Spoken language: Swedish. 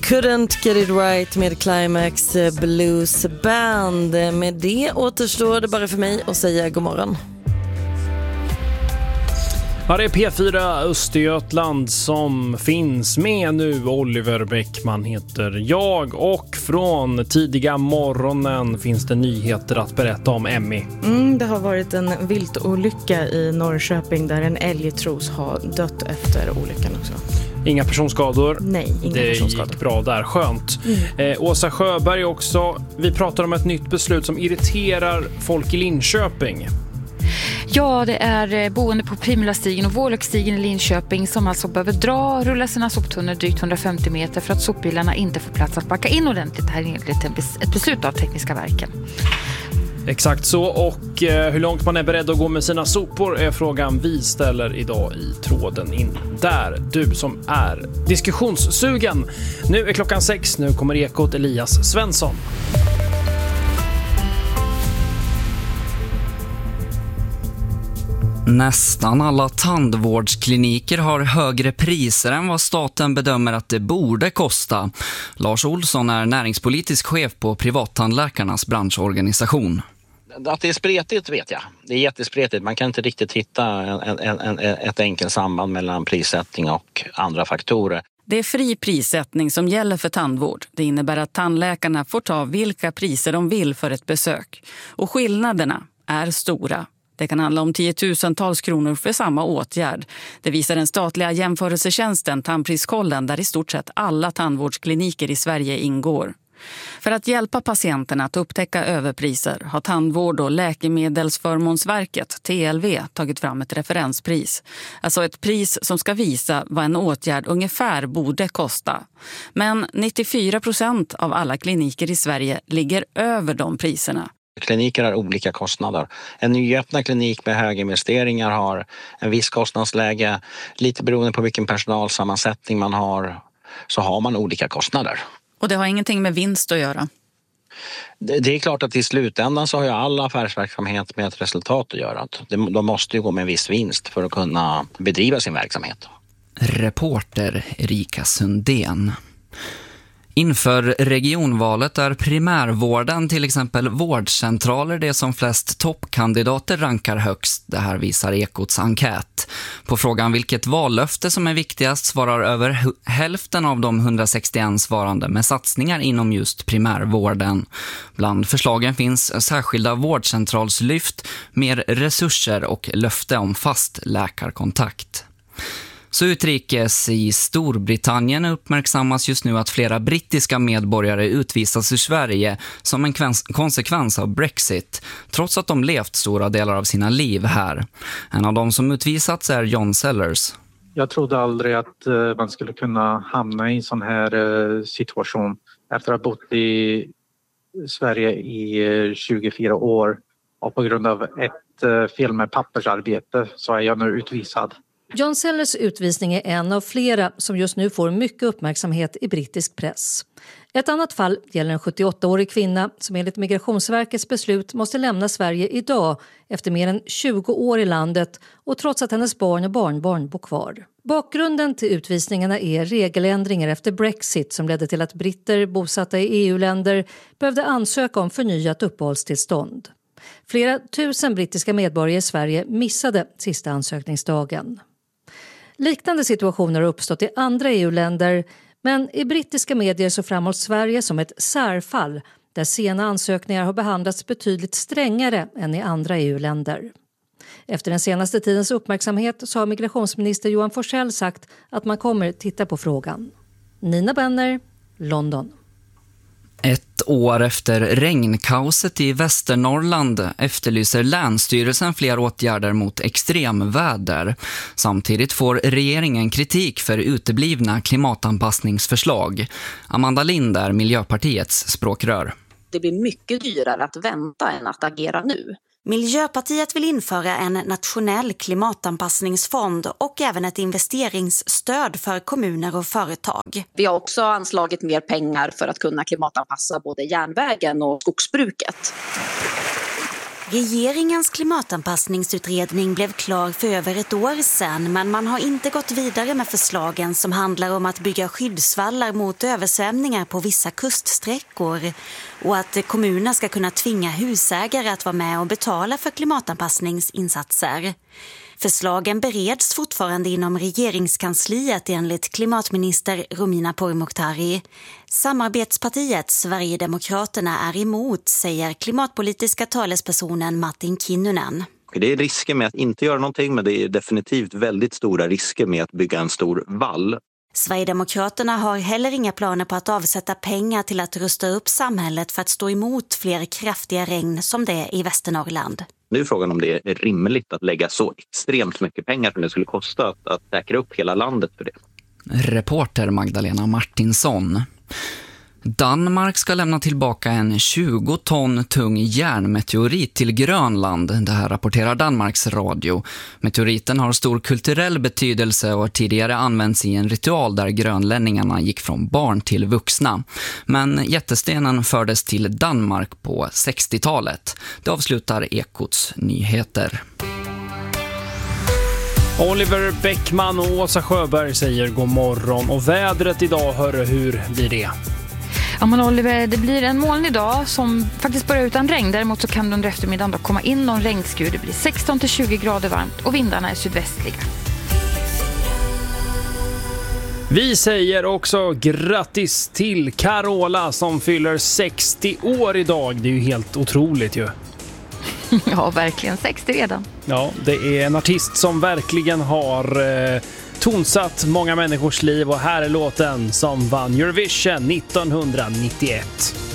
Couldn't Get It Right med Climax Blues Band. Med det återstår det bara för mig att säga god morgon. Ja, det är P4 Östergötland som finns med nu. Oliver Bäckman heter jag och från tidiga morgonen finns det nyheter att berätta om Emmy. Det har varit en viltolycka i Norrköping där en älg tros ha dött efter olyckan också. Inga personskador. Nej, inga personskador. Det gick bra där, skönt. Åsa Sjöberg också. Vi pratar om ett nytt beslut som irriterar folk i Linköping. Ja, det är boende på Primulastigen och Vålökstigen i Linköping som alltså behöver rulla sina soptunnor drygt 150 meter för att sopbilarna inte får plats att backa in ordentligt. Det här är enligt ett beslut av Tekniska verken. Exakt så, och hur långt man är beredd att gå med sina sopor är frågan vi ställer idag i tråden in där. Du som är diskussionssugen. Nu är klockan 6, nu kommer Ekot Elias Svensson. Nästan alla tandvårdskliniker har högre priser än vad staten bedömer att det borde kosta. Lars Olsson är näringspolitisk chef på Privattandläkarnas branschorganisation. Att det är spretigt vet jag. Det är jättespretigt. Man kan inte riktigt hitta ett enkelt samband mellan prissättning och andra faktorer. Det är fri prissättning som gäller för tandvård. Det innebär att tandläkarna får ta vilka priser de vill för ett besök. Och skillnaderna är stora. Det kan handla om 10 000-tals kronor för samma åtgärd. Det visar den statliga jämförelsetjänsten Tandpriskollen där i stort sett alla tandvårdskliniker i Sverige ingår. För att hjälpa patienterna att upptäcka överpriser har Tandvård- och läkemedelsförmånsverket, TLV, tagit fram ett referenspris. Alltså ett pris som ska visa vad en åtgärd ungefär borde kosta. Men 94% av alla kliniker i Sverige ligger över de priserna. Kliniker har olika kostnader. En nyöppnad klinik med höga investeringar har en viss kostnadsläge. Lite beroende på vilken personalsammansättning man har så har man olika kostnader. Och det har ingenting med vinst att göra? Det är klart att i slutändan så har ju all affärsverksamhet med ett resultat att göra. De måste ju gå med en viss vinst för att kunna bedriva sin verksamhet. Reporter Erika Sundén. Inför regionvalet är primärvården, till exempel vårdcentraler, det som flest toppkandidater rankar högst. Det här visar Ekots enkät. På frågan vilket vallöfte som är viktigast svarar över hälften av de 161 svarande med satsningar inom just primärvården. Bland förslagen finns särskilda vårdcentralslyft, mer resurser och löfte om fast läkarkontakt. Så utrikes i Storbritannien uppmärksammas just nu att flera brittiska medborgare utvisas ur Sverige som en konsekvens av Brexit, trots att de levt stora delar av sina liv här. En av de som utvisats är John Sellers. Jag trodde aldrig att man skulle kunna hamna i en sån här situation. Efter att ha bott i Sverige i 24 år och på grund av ett fel med pappersarbete så är jag nu utvisad. John Sellers utvisning är en av flera som just nu får mycket uppmärksamhet i brittisk press. Ett annat fall gäller en 78-årig kvinna som enligt Migrationsverkets beslut måste lämna Sverige idag efter mer än 20 år i landet och trots att hennes barn och barnbarn bor kvar. Bakgrunden till utvisningarna är regeländringar efter Brexit som ledde till att britter bosatta i EU-länder behövde ansöka om förnyat uppehållstillstånd. Flera tusen brittiska medborgare i Sverige missade sista ansökningsdagen. Liknande situationer har uppstått i andra EU-länder, men i brittiska medier så framhålls Sverige som ett särfall där sena ansökningar har behandlats betydligt strängare än i andra EU-länder. Efter den senaste tidens uppmärksamhet så har migrationsminister Johan Forssell sagt att man kommer titta på frågan. Nina Benner, London. Ett år efter regnkaoset i Västernorrland efterlyser Länsstyrelsen fler åtgärder mot extremväder. Samtidigt får regeringen kritik för uteblivna klimatanpassningsförslag. Amanda Lind är Miljöpartiets språkrör. Det blir mycket dyrare att vänta än att agera nu. Miljöpartiet vill införa en nationell klimatanpassningsfond och även ett investeringsstöd för kommuner och företag. Vi har också anslagit mer pengar för att kunna klimatanpassa både järnvägen och skogsbruket. Regeringens klimatanpassningsutredning blev klar för över ett år sedan, men man har inte gått vidare med förslagen som handlar om att bygga skyddsvallar mot översvämningar på vissa kuststräckor och att kommuner ska kunna tvinga husägare att vara med och betala för klimatanpassningsinsatser. Förslagen bereds fortfarande inom regeringskansliet enligt klimatminister Romina Pourmokhtari. Samarbetspartiet Sverigedemokraterna är emot, säger klimatpolitiska talespersonen Martin Kinnunen. Det är risker med att inte göra någonting, men det är definitivt väldigt stora risker med att bygga en stor vall. Sverigedemokraterna har heller inga planer på att avsätta pengar till att rusta upp samhället för att stå emot fler kraftiga regn som det är i Västernorrland. Nu är frågan om det är rimligt att lägga så extremt mycket pengar som det skulle kosta att säkra upp hela landet för det. Reporter Magdalena Martinsson. Danmark ska lämna tillbaka en 20 ton tung järnmeteorit till Grönland. Det här rapporterar Danmarks radio. Meteoriten har stor kulturell betydelse och har tidigare använts i en ritual där grönlänningarna gick från barn till vuxna. Men jättestenen fördes till Danmark på 60-talet. Det avslutar Ekots nyheter. Oliver Bäckman och Åsa Sjöberg säger god morgon. Och vädret idag, hörru, hur blir det? Ja, men Oliver, det blir en molnig dag som faktiskt börjar utan regn. Däremot så kan det under eftermiddagen då komma in någon regnskur. Det blir 16-20 grader varmt och vindarna är sydvästliga. Vi säger också grattis till Carola som fyller 60 år idag. Det är ju helt otroligt ju. Ja, verkligen 60 redan. Ja, det är en artist som verkligen har tonsatt många människors liv och här är låten som vann Eurovision 1991.